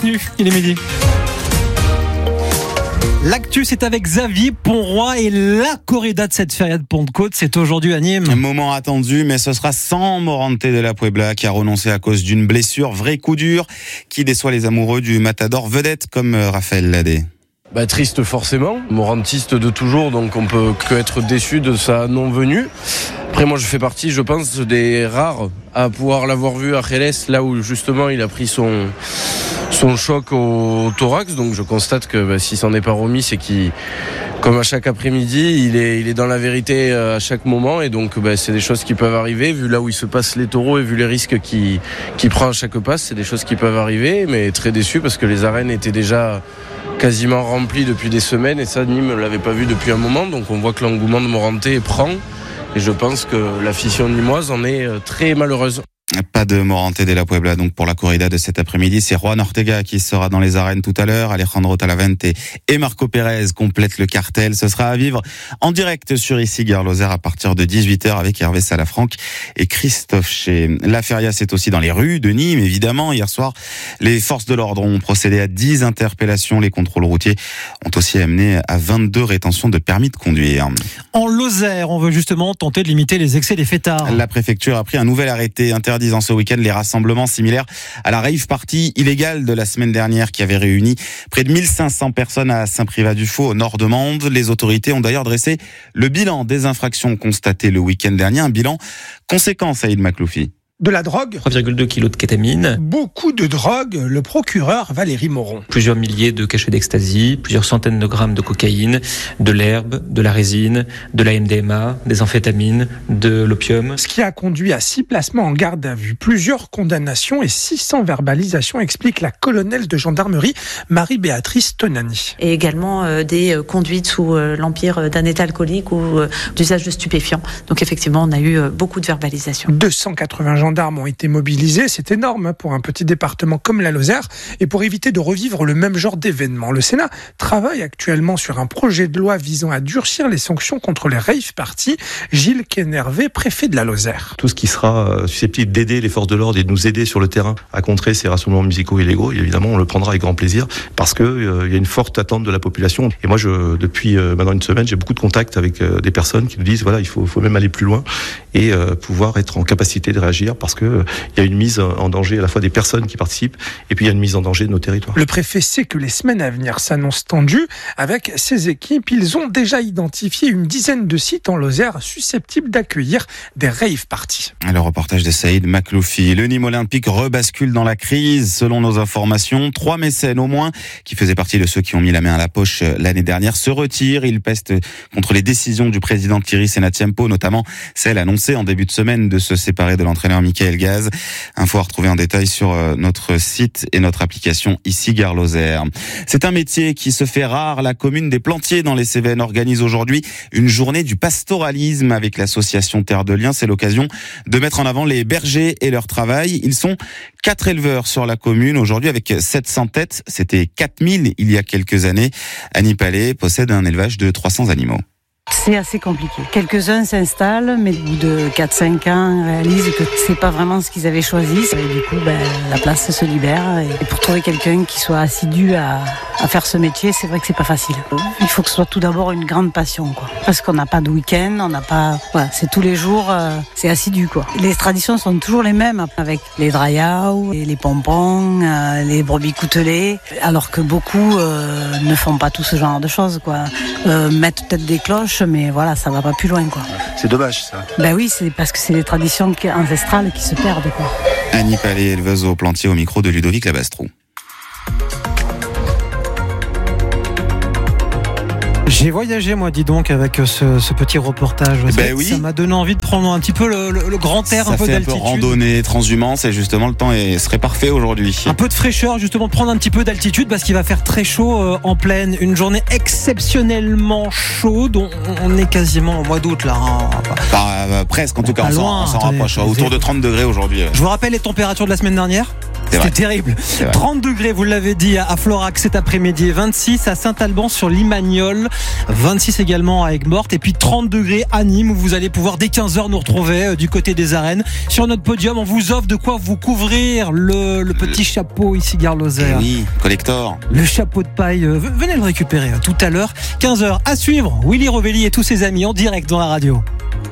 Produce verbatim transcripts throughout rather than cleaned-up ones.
Il est midi. L'actu, c'est avec Xavier Ponroy et la corrida de cette feria de Pentecôte, c'est aujourd'hui à Nîmes. Un moment attendu, mais ce sera sans Morante de la Puebla qui a renoncé à cause d'une blessure. Vrai coup dur qui déçoit les amoureux du matador vedette comme Raphaël Ladé. Bah, triste forcément, morantiste de toujours, donc on peut que être déçu de sa non-venue. Après moi je fais partie, je pense, des rares à pouvoir l'avoir vu à Jerez, là où justement il a pris son, son choc au thorax. Donc je constate que bah, s'il s'en est pas remis, c'est qu'il, comme à chaque après-midi, il est, il est dans la vérité à chaque moment. Et donc bah, c'est des choses qui peuvent arriver, vu là où il se passe les taureaux et vu les risques qu'il, qu'il prend à chaque passe, c'est des choses qui peuvent arriver. Mais très déçu parce que les arènes étaient déjà quasiment remplies depuis des semaines. Et ça, Nîmes ne l'avait pas vu depuis un moment. Donc on voit que l'engouement de Morante prend. Et je pense que l'afición nîmoise en est très malheureuse. Pas de Morante de la Puebla donc pour la corrida de cet après-midi. C'est Juan Ortega qui sera dans les arènes tout à l'heure. Alejandro Talavente et Marco Pérez complètent le cartel. Ce sera à vivre en direct sur ici Gare Lozère à partir de dix-huit heures avec Hervé Salafranc et Christophe Chez. La feria, c'est aussi dans les rues de Nîmes, évidemment. Hier soir, les forces de l'ordre ont procédé à dix interpellations. Les contrôles routiers ont aussi amené à vingt-deux rétentions de permis de conduire. En Lozère, on veut justement tenter de limiter les excès des fêtards. La préfecture a pris un nouvel arrêté interdisant ce week-end les rassemblements similaires à la rave party illégale de la semaine dernière qui avait réuni près de mille cinq cents personnes à Saint-Privat-du-Faux au nord de Mende. Les autorités ont d'ailleurs dressé le bilan des infractions constatées le week-end dernier, un bilan conséquent, Saïd Makloufi. De la drogue, trois virgule deux kilos de kétamine, beaucoup de drogue, le procureur Valérie Moron. Plusieurs milliers de cachets d'ecstasy, plusieurs centaines de grammes de cocaïne, de l'herbe, de la résine, de la M D M A, des amphétamines, de l'opium. Ce qui a conduit à six placements en garde à vue, plusieurs condamnations et six cents verbalisations, explique la colonelle de gendarmerie Marie-Béatrice Tonani. Et également euh, des euh, conduites sous euh, l'empire d'un état alcoolique ou euh, d'usage de stupéfiants. Donc effectivement, on a eu euh, beaucoup de verbalisations. deux cent quatre-vingts gendarmes gendarmes ont été mobilisés, c'est énorme pour un petit département comme la Lozère, et pour éviter de revivre le même genre d'événement. Le Sénat travaille actuellement sur un projet de loi visant à durcir les sanctions contre les rave parties. Gilles Quénervé, préfet de la Lozère. Tout ce qui sera susceptible d'aider les forces de l'ordre et de nous aider sur le terrain à contrer ces rassemblements musicaux illégaux, évidemment on le prendra avec grand plaisir parce qu'il euh, y a une forte attente de la population. Et moi, je, depuis euh, maintenant une semaine, j'ai beaucoup de contacts avec euh, des personnes qui nous disent voilà, il faut, faut même aller plus loin et euh, pouvoir être en capacité de réagir parce qu'il euh, y a une mise en danger à la fois des personnes qui participent et puis il y a une mise en danger de nos territoires. Le préfet sait que les semaines à venir s'annoncent tendues. Avec ses équipes, ils ont déjà identifié une dizaine de sites en Lozère susceptibles d'accueillir des rave parties. Le reportage de Saïd Makloufi. Le Nîmes Olympique rebascule dans la crise. Selon nos informations, trois mécènes au moins, qui faisaient partie de ceux qui ont mis la main à la poche l'année dernière, se retirent. Ils pestent contre les décisions du président Thierry Senatiempo, notamment celle annoncée en début de semaine de se séparer de l'entraîneur Michael Gaz. Info à retrouver en détail sur notre site et notre application ici Gare Lozère. C'est un métier qui se fait rare. La commune des Plantiers dans les Cévennes organise aujourd'hui une journée du pastoralisme avec l'association Terre de Liens. C'est l'occasion de mettre en avant les bergers et leur travail. Ils sont quatre éleveurs sur la commune aujourd'hui avec sept cents têtes. C'était quatre mille il y a quelques années. Annie Palais possède un élevage de trois cents animaux. C'est assez compliqué. Quelques-uns s'installent, mais au bout de quatre cinq ans, réalisent que c'est pas vraiment ce qu'ils avaient choisi. Et du coup, ben, la place se libère. Et pour trouver quelqu'un qui soit assidu à, à faire ce métier, c'est vrai que c'est pas facile. Il faut que ce soit tout d'abord une grande passion, quoi. Parce qu'on n'a pas de week-end, on n'a pas, voilà, c'est tous les jours, euh, c'est assidu, quoi. Les traditions sont toujours les mêmes, avec les drayao, les pompons, euh, les brebis coutelées, alors que beaucoup euh, ne font pas tout ce genre de choses, quoi. Euh, mettre peut-être des cloches, mais voilà, ça va pas plus loin, quoi. C'est dommage, ça. Ben oui, c'est parce que c'est des traditions ancestrales qui se perdent, quoi. Annie Palais, éleveuse au Plantier, au micro de Ludovic Labastrou. J'ai voyagé, moi, dis donc, avec ce, ce petit reportage. Ben oui. Ça m'a donné envie de prendre un petit peu le, le, le grand air, ça un peu fait d'altitude. un peu randonnée, transhumance, et justement, le temps est, serait parfait aujourd'hui. Un peu de fraîcheur, justement, de prendre un petit peu d'altitude, parce qu'il va faire très chaud euh, en plaine. Une journée exceptionnellement chaude. On, on est quasiment au mois d'août, là. Hein. Bah, euh, presque, en tout cas, on, loin, s'en, on s'en rapproche. Autour de trente degrés aujourd'hui. Je vous rappelle les températures de la semaine dernière. C'était terrible. trente degrés, vous l'avez dit, à Florac cet après-midi, vingt-six à Saint-Alban sur Limagnol, vingt-six également à Aigues-Mortes, et puis trente degrés à Nîmes, où vous allez pouvoir dès quinze heures nous retrouver euh, du côté des arènes. Sur notre podium, on vous offre de quoi vous couvrir le, le petit chapeau ici, Gare Lozère. Oui, collector. Le chapeau de paille, euh, venez le récupérer euh, tout à l'heure. quinze heures à suivre, Willy Rovelli et tous ses amis en direct dans la radio.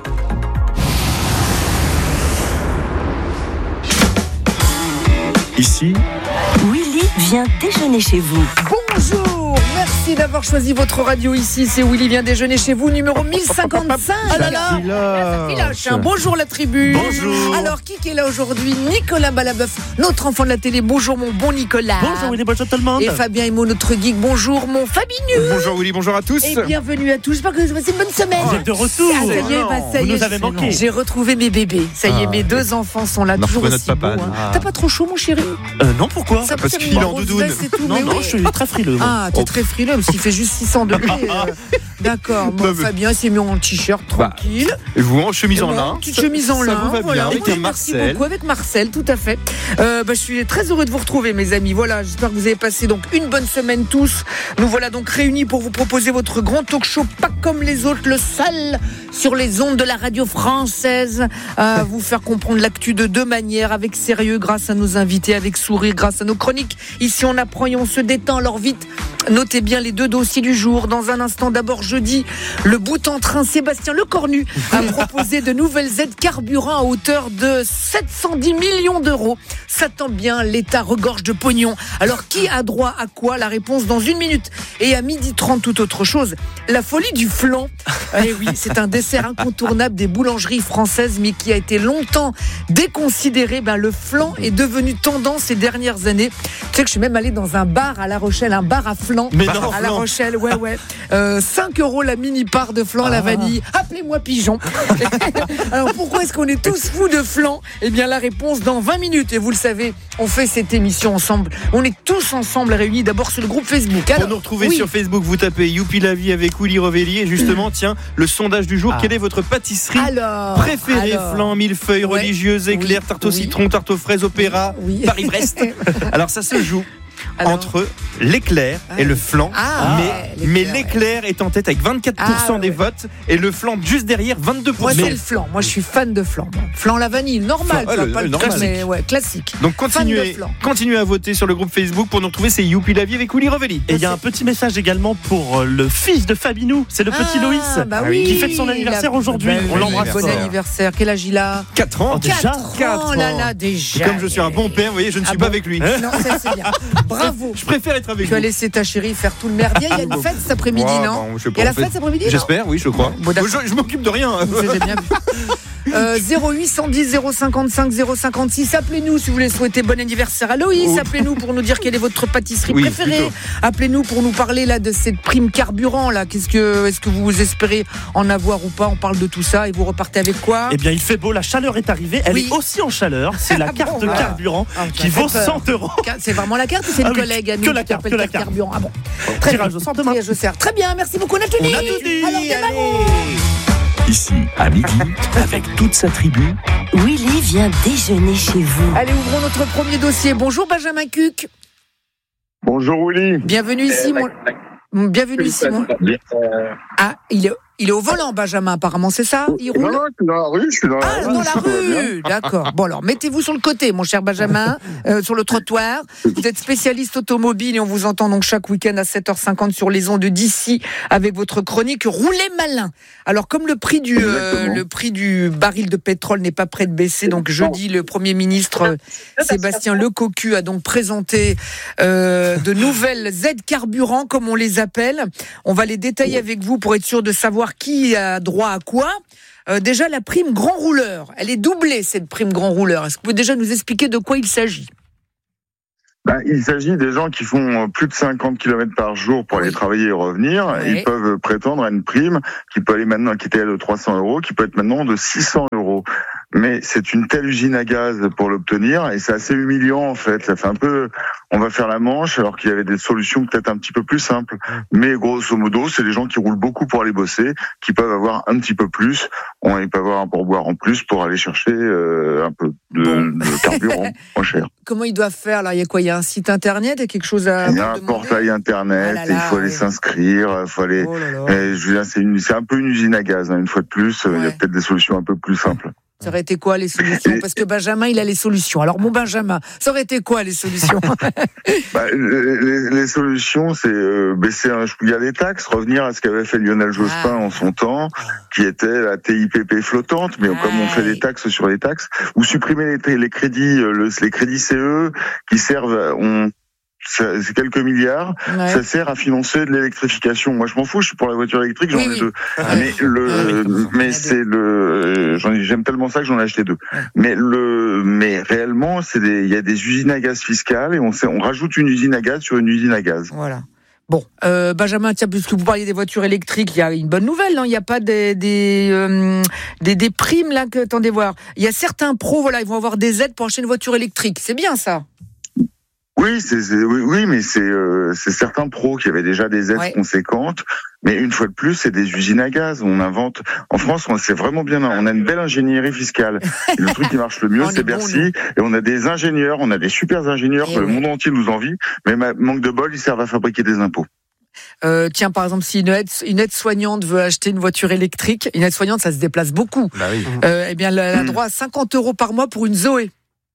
Ici, Willy vient déjeuner chez vous. Bonjour, merci d'avoir choisi votre radio ici. C'est Willy vient déjeuner chez vous, numéro mille cinquante-cinq. Ah là là, ça filoche, hein. Bonjour la tribu. Bonjour. Alors, qui est là aujourd'hui? Nicolas Balabœuf, notre enfant de la télé. Bonjour mon bon Nicolas. Bonjour Willy, bonjour tout le monde. Et Fabien Emo, notre geek. Bonjour mon Fabinus. Bonjour Willy, bonjour à tous. Et bienvenue à tous. J'espère que vous avez passé une bonne semaine. Vous êtes de retour. Ah, ça y est, bah, ça vous y est, nous avez manqué. J'ai retrouvé mes bébés. Ça y est, Ah, mes deux enfants sont là, on a toujours retrouvé aussi notre papa, beaux, hein. ah. T'as pas trop chaud mon chéri? Euh, non, pourquoi? Ça, Parce ça qu'il me est en grosse doudoune. veste et tout, Non, mais non, oui. je suis très frileux. moi. Ah, t'es Oh. très frileux parce qu'il fait juste six cents degrés. euh, D'accord, bon, Non, mais- Fabien s'est mis en t-shirt tranquille. Et vous en chemise Et en bon, lin. Petite chemise en Ça lin. vous va bien, voilà. avec Oui, un merci Marcel. beaucoup, avec Marcel, tout à fait. Euh, bah, je suis très heureux de vous retrouver, mes amis. Voilà, j'espère que vous avez passé donc une bonne semaine tous. Nous voilà donc réunis pour vous proposer votre grand talk show, pas comme les autres, le seul sur les ondes de la radio française, à vous faire comprendre l'actu de deux manières, avec sérieux, grâce à nos invités, avec sourire, grâce à nos chroniques. Ici, on apprend et on se détend. Alors vite, notez bien les deux dossiers du jour. Dans un instant, d'abord jeudi, le bout en train Sébastien Lecornu a proposé de nouvelles aides carburant à hauteur de sept cent dix millions d'euros. Ça tombe bien, l'État regorge de pognon. Alors qui a droit à quoi? La réponse dans une minute. Et à midi trente, tout autre chose. La folie du flan. Eh oui, c'est un dessert incontournable des boulangeries françaises, mais qui a été longtemps déconsidéré. Ben, le flan est devenu tendance ces dernières années. Tu sais que je suis même allée dans un bar à La Rochelle, un bar à flan. Mais non, à La flan. Rochelle, ouais, ouais. Euh, cinq euros la mini part de flan à la vanille. Appelez-moi pigeon. Alors pourquoi est-ce qu'on est tous fous de flan? Eh bien la réponse dans vingt minutes. Et vous le savez, on fait cette émission ensemble. On est tous ensemble réunis d'abord sur le groupe Facebook. Alors, Pour nous retrouver oui. sur Facebook, vous tapez Youpi la vie avec Willy Rovelli. Et justement, tiens, le sondage du jour, quelle est votre pâtisserie Alors, préférée? alors. Flan, millefeuille, Ouais. religieuse, éclair, Oui, tarte au oui. citron, tarte aux fraises, opéra, Oui. Paris-Brest. Alors ça se joue Alors. entre l'éclair Ah et le oui. flan. Ah, mais ouais, mais l'éclair, l'éclair est en tête avec vingt-quatre pour cent Ah, ouais, des ouais. votes et le flan juste derrière vingt-deux pour Moi cent. c'est le flan. Moi je suis fan de flan. Moi. Flan la vanille, normal. Flan, tu vois, ouais, pas le- le le truc, normal. mais ouais, classique. Donc Fan de continuez, flan. continuez à voter sur le groupe Facebook pour nous retrouver. C'est Youpi la vie avec Willy Rovelli. Et il y a un petit message également pour euh, le fils de Fabinou, c'est le petit Ah, Loïs, bah qui oui, fête son anniversaire la- aujourd'hui. bah oui, On l'embrasse Bon fort. anniversaire. Quel âge il a? quatre ans. Oh, déjà quatre ans. là là, déjà. Et comme je suis un bon père, vous voyez, je ne Ah suis bon pas avec lui. Non, ça c'est bien. Bravo. Je préfère être avec Tu vas vous. laisser ta chérie faire tout le merdier. Il y a une fête cet après-midi, Ouais, non bon, je sais Il y a pas, la en fait. fête cet après-midi, non J'espère, oui, je crois. Bon, d'accord. je je m'occupe de rien. J'ai bien vu. Euh, zéro huit cent dix zéro cinquante-cinq zéro cinquante-six. Appelez-nous si vous voulez souhaiter bon anniversaire à Loïs. Oh. Appelez-nous pour nous dire quelle est votre pâtisserie Oui, préférée. plutôt. Appelez-nous pour nous parler là de cette prime carburant là. Qu'est-ce que est-ce que vous espérez en avoir ou pas? On parle de tout ça et vous repartez avec quoi? Eh bien, il fait beau, la chaleur est arrivée. Elle Oui. est aussi en chaleur. C'est la Ah carte bon, de voilà. carburant Ah, tu qui m'as fait vaut peur. cent euros. C'est vraiment la carte ou c'est une Ah oui, collègue à nous que la qui carte, appelle que la carte carte. carburant? Ah bon. Très Tirage bien. au sort demain. Tirage au sort. Très bien, merci beaucoup Nathalie. On a tout dit. Alors démarrons. Ici, à midi, avec toute sa tribu. Willy vient déjeuner chez vous. Allez, ouvrons notre premier dossier. Bonjour Benjamin Cuc. Bonjour Willy. Bienvenue ici, mon... Bienvenue ici, mon... Ah, il est, il est au volant, Benjamin, apparemment, c'est ça? Il roule? Non, non, je suis dans la rue, je suis dans la Ah, rue. dans la tout va bien. rue, d'accord. Bon alors, mettez-vous sur le côté, mon cher Benjamin, euh, sur le trottoir. Vous êtes spécialiste automobile et on vous entend donc chaque week-end à sept heures cinquante sur les ondes d'ici avec votre chronique Roulez malin. Alors comme le prix du euh, le prix du baril de pétrole n'est pas prêt de baisser, donc jeudi le Premier ministre euh, Sébastien Lecornu a donc présenté euh, de nouvelles aides carburant comme on les appelle. On va les détailler avec vous pour être sûr de savoir qui a droit à quoi. Euh, déjà, la prime grand rouleur, elle est doublée, cette prime grand rouleur. Est-ce que vous pouvez déjà nous expliquer de quoi il s'agit? Ben, il s'agit des gens qui font plus de cinquante kilomètres par jour pour aller travailler et revenir. Ouais. Ils peuvent prétendre à une prime qui peut aller maintenant, qui était de trois cents euros, qui peut être maintenant de six cents euros. mais c'est une telle usine à gaz pour l'obtenir, et c'est assez humiliant en fait. Ça fait un peu, on va faire la manche, alors qu'il y avait des solutions peut-être un petit peu plus simples. Mais grosso modo, c'est des gens qui roulent beaucoup pour aller bosser, qui peuvent avoir un petit peu plus, on, ils peuvent avoir un pourboire en plus pour aller chercher euh, un peu de, de carburant moins cher. Comment ils doivent faire là? Il y a quoi? Il y a un site internet, il y a quelque chose à. Il y a un portail internet, ah là là, et il faut aller oui. s'inscrire, il faut aller. Oh là là. Et, je veux dire, c'est, une, c'est un peu une usine à gaz, hein, une fois de plus. Ouais. Il y a peut-être des solutions un peu plus simples. Ça aurait été quoi les solutions? Parce que Benjamin, il a les solutions. Alors mon Benjamin, ça aurait été quoi les solutions? bah, les, les solutions, c'est euh, baisser un chouïa les taxes, revenir à ce qu'avait fait Lionel Jospin ah. en son temps, qui était la T I P P flottante, mais ah. comme on fait des taxes sur les taxes, ou supprimer les, les crédits, le, les crédits C E qui servent, on c'est quelques milliards, ouais. ça sert à financer de l'électrification. Moi, je m'en fous, je suis pour la voiture électrique, j'en oui, ai oui. deux. Ah, mais le, ah, oui, mais c'est le, j'en ai, j'aime tellement ça que j'en ai acheté deux. Ouais. Mais le, mais réellement, c'est des, il y a des usines à gaz fiscales et on sait, on rajoute une usine à gaz sur une usine à gaz. Voilà. Bon, euh, Benjamin, tiens, puisque vous parliez des voitures électriques, il y a une bonne nouvelle, non? Il n'y a pas des des, euh, des des primes là que attendez voir. Il y a certains pros, voilà, ils vont avoir des aides pour acheter une voiture électrique. C'est bien ça. Oui, c'est, c'est oui, oui, mais c'est euh, c'est certains pros qui avaient déjà des aides ouais. conséquentes. Mais une fois de plus, c'est des usines à gaz. On invente. En France, on c'est vraiment bien. On a une belle ingénierie fiscale. Et le truc qui marche le mieux, c'est Bercy. Bon, et on a des ingénieurs, on a des super ingénieurs et que oui. le monde entier nous envie. Mais manque de bol, ils servent à fabriquer des impôts. Euh, tiens, par exemple, si une aide, une aide-soignante veut acheter une voiture électrique, une aide-soignante, ça se déplace beaucoup. Bah oui. euh, eh bien, elle a droit à cinquante euros par mois pour une Zoé.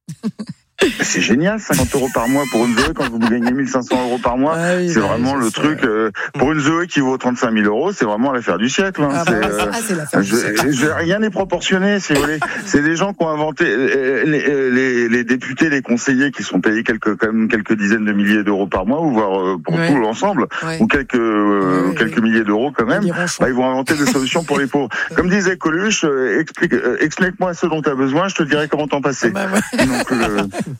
C'est génial, cinquante euros par mois pour une Zoé quand vous gagnez mille cinq cents euros par mois. Ah oui, c'est bah, vraiment le truc. Euh, pour une Zoé qui vaut trente-cinq mille euros, c'est vraiment l'affaire du siècle. Hein. Ah, c'est, bah, euh, ah, c'est l'affaire je, du siècle. Je, rien n'est proportionné, si vous voulez. C'est des gens qui ont inventé les, les, les députés, les conseillers qui sont payés quelques, quand même quelques dizaines de milliers d'euros par mois, ou voire euh, pour ouais. tout l'ensemble, ouais. ou quelques euh, ouais, quelques ouais. milliers d'euros quand même. Bah, ils vont inventer des solutions pour les pauvres. Comme disait Coluche, euh, explique, euh, explique-moi ce dont tu as besoin, je te dirai comment t'en passer. Bah, ouais. Donc, euh,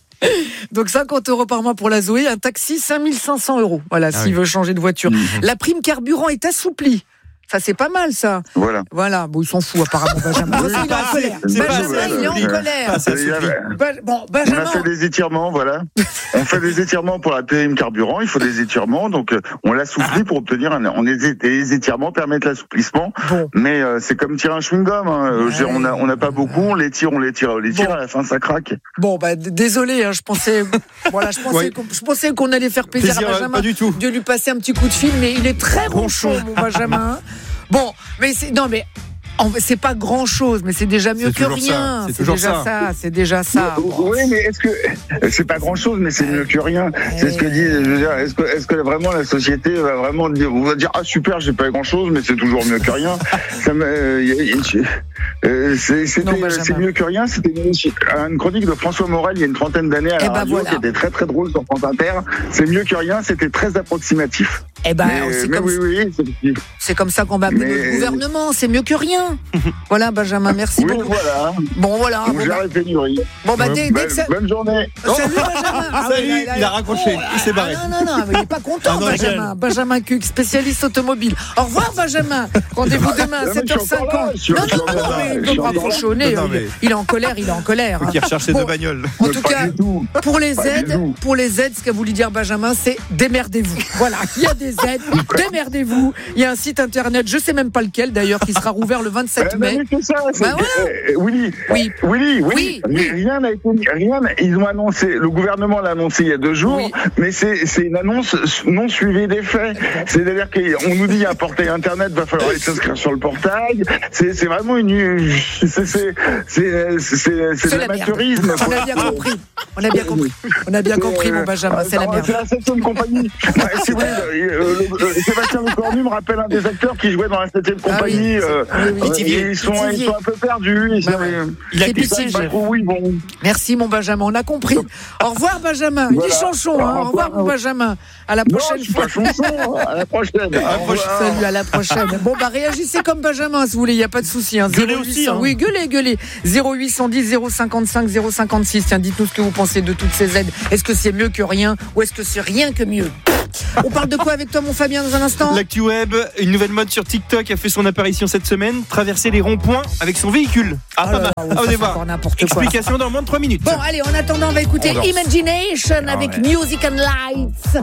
Donc cinquante euros par mois pour la Zoé, un taxi cinq mille cinq cents euros. Voilà, ah s'il oui. veut changer de voiture. Mmh. La prime carburant est assouplie. Ça, c'est pas mal, ça. Voilà. Voilà. Bon, ils s'en foutent, apparemment, Benjamin. Oui, il est en colère. Benjamin, il est en colère. Ben, bon, Benjamin. On a fait des étirements, voilà. On fait des étirements pour la prime carburant. Il faut des étirements. Donc, on l'assouplit ah. pour obtenir un, on est, les étirements permettent l'assouplissement. Bon. Mais, euh, c'est comme tirer un chewing-gum, hein. Ouais. On a, on n'a pas beaucoup. On les tire, on les tire, on les tire. Bon. À la fin, ça craque. Bon, bah, désolé, hein, je pensais, voilà, je pensais, ouais. qu'on, je pensais qu'on allait faire plaisir, plaisir à Benjamin. Pas du tout. De lui passer un petit coup de fil, mais il est très ronchon, mon Benjamin. Bon, mais c'est non mais c'est pas grand chose, mais c'est déjà mieux c'est que rien. Ça. C'est, c'est déjà ça. ça. C'est déjà ça. Oui, mais est-ce que c'est pas grand chose, mais c'est mieux que rien. Et... C'est ce que dit. Je veux dire, est-ce que, est-ce que vraiment la société va vraiment dire, on va dire ah super, j'ai pas grand chose, mais c'est toujours mieux que rien. Ça euh, y a, y a, euh, c'est, c'était, non, c'est mieux que rien. C'était une, une chronique de François Morel il y a une trentaine d'années à la bah radio voilà. qui était très très drôle sur France Inter. C'est mieux que rien. C'était très approximatif. Eh ben, mais, c'est, mais comme, oui, oui, c'est... c'est comme ça qu'on va appeler mais... le gouvernement. C'est mieux que rien. Voilà, Benjamin, merci oui, beaucoup. Voilà. Bon, voilà. Bon, bah... bon, bah, dès, dès que ça... Bonne journée. Salut, Benjamin. Ah, Salut, là, là, il a raccroché. Oh, il s'est barré. Non, non, non, mais il n'est pas content, ah, non, Benjamin. Jeune. Benjamin Cuc, spécialiste automobile. Au revoir, Benjamin. Rendez-vous demain à sept heures cinquante. Non, non, non, non, mais il peut me raccrocher au nez. Il est en colère, il est en colère. Il recherche ses deux bagnoles. En tout cas, pour les aides, pour les aides, ce qu'a voulu dire Benjamin, c'est démerdez-vous. Voilà, il y a des aides. Démerdez-vous. Il y a un site internet, je sais même pas lequel d'ailleurs, qui sera rouvert le vingt-sept mai. C'est ça, c'est... Bah voilà. euh, Willy, oui, Willy, Willy, oui, rien n'a été, rien. Ils ont annoncé, le gouvernement l'a annoncé il y a deux jours, oui. mais c'est, c'est une annonce non suivie des faits. C'est-à-dire qu'on nous dit il y a un portail internet, va falloir aller s'inscrire sur le portail. C'est, c'est vraiment une, c'est, c'est, c'est, c'est, c'est, c'est de l'amateurisme. On a bien compris. On a bien compris. On a bien compris, mon Benjamin. C'est la merde. C'est la septième compagnie. Si vous voulez, Sébastien Lecornu me rappelle un des acteurs qui jouait dans la septième compagnie. Ils sont Ils sont un peu perdus. Ils bah ouais. Il a pitié. Oui, bon. Merci, mon Benjamin. On a compris. Au revoir, Benjamin. Voilà. Il dit chanchon. Hein. Au revoir, mon Benjamin. À la prochaine non, fois. Chanson. À la prochaine. Salut, à la prochaine. Bon, bah, réagissez comme Benjamin, si vous voulez. Il n'y a pas de souci. Hein. Gueulez aussi. Hein. Oui, gueulez, gueulez. zéro huit cent dix, zéro cinquante-cinq, zéro cinquante-six. Tiens, dites-nous ce que vous pensez de toutes ces aides. Est-ce que c'est mieux que rien ou est-ce que c'est rien que mieux? On parle de quoi avec toi, mon Fabien, dans un instant? L'actu web, une nouvelle mode sur TikTok a fait son apparition cette semaine. Traverser les ronds-points avec son véhicule. Ah, pas mal. Ah, on est voir. Explication dans moins de trois minutes. Bon, allez, en attendant, on va écouter On danse. Imagination Ah, avec ouais. Music and Lights.